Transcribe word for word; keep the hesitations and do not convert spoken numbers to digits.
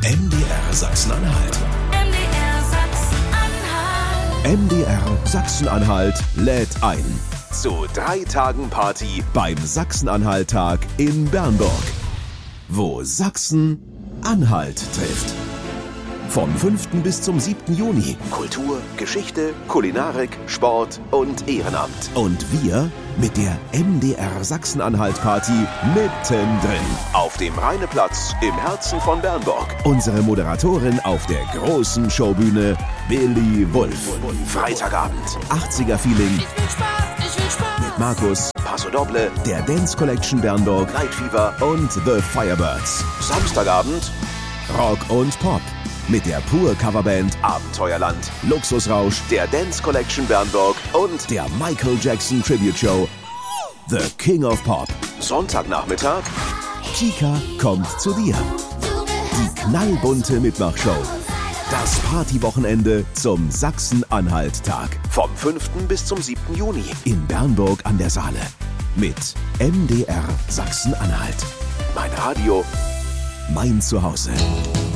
M D R Sachsen-Anhalt. M D R Sachsen-Anhalt. M D R Sachsen-Anhalt lädt ein zu drei Tagen Party beim Sachsen-Anhalt-Tag in Bernburg, wo Sachsen Anhalt trifft. Vom fünften bis zum siebten Juni. Kultur, Geschichte, Kulinarik, Sport und Ehrenamt. Und wir mit der M D R Sachsen-Anhalt-Party mittendrin. Auf dem Rheineplatz im Herzen von Bernburg. Unsere Moderatorin auf der großen Showbühne, Billy Wulff. Freitagabend, achtziger-Feeling. Ich will Spaß, ich will Spaß. Mit Markus, Paso Doble, der Dance Collection Bernburg, Night Fever und The Firebirds. Samstagabend, Rock und Pop. Mit der Pur-Coverband Abenteuerland, Luxusrausch, der Dance Collection Bernburg und der Michael Jackson Tribute Show The King of Pop. Sonntagnachmittag, Kika kommt zu dir. Die knallbunte Mitmachshow. Das Partywochenende zum Sachsen-Anhalt-Tag. Vom fünften bis zum siebten Juni in Bernburg an der Saale. Mit M D R Sachsen-Anhalt. Mein Radio, mein Zuhause.